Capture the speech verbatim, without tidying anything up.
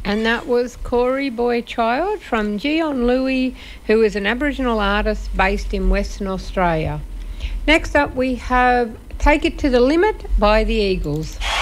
And that was Corey Boy Child from Gion Louis, who is an Aboriginal artist based in Western Australia. Next up we have Take It to the Limit by the Eagles.